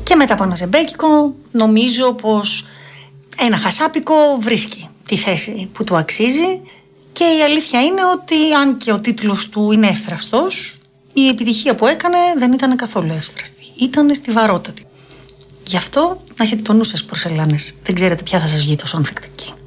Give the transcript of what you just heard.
Και μετά από ένα ζεμπέκικο νομίζω πως ένα χασάπικο βρίσκει τη θέση που του αξίζει. Και η αλήθεια είναι ότι αν και ο τίτλος του είναι εύθραυστος, η επιτυχία που έκανε δεν ήταν καθόλου εύθραστη. Ήταν στιβαρότατη. Γι' αυτό να έχετε το νου σας, πορσελάνες. Δεν ξέρετε ποια θα σας βγει τόσο ανθεκτική.